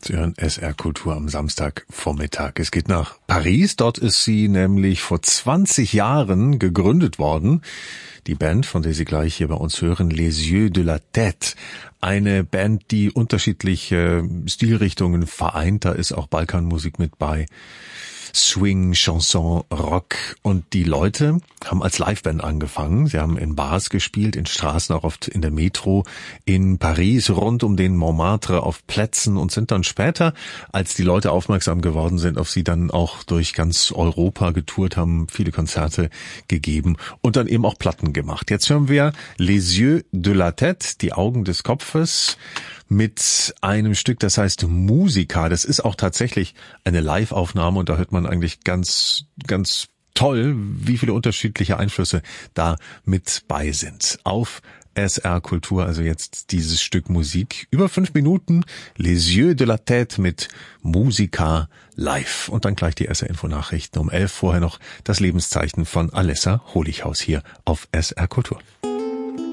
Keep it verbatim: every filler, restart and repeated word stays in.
Sie hören S R Kultur am Samstagvormittag. Es geht nach Paris. Dort ist sie nämlich vor zwanzig Jahren gegründet worden. Die Band, von der Sie gleich hier bei uns hören, Les Yeux de la Tête. Eine Band, die unterschiedliche Stilrichtungen vereint. Da ist auch Balkanmusik mit bei. Swing, Chanson, Rock. Und die Leute haben als Liveband angefangen. Sie haben in Bars gespielt, in Straßen, auch oft in der Metro, in Paris, rund um den Montmartre, auf Plätzen und sind dann später, als die Leute aufmerksam geworden sind, auf sie dann auch durch ganz Europa getourt, haben viele Konzerte gegeben und dann eben auch Platten gemacht. Jetzt hören wir Les Yeux de la Tête, die Augen des Kopfes, mit einem Stück, das heißt Musica. Das ist auch tatsächlich eine Live-Aufnahme und da hört man eigentlich ganz, ganz toll, wie viele unterschiedliche Einflüsse da mit bei sind. Auf S R Kultur, also jetzt dieses Stück Musik. Über fünf Minuten, Les Yeux de la Tête mit Musica live. Und dann gleich die S R-Info-Nachrichten um elf. Vorher noch das Lebenszeichen von Alessa Holichhaus hier auf S R Kultur.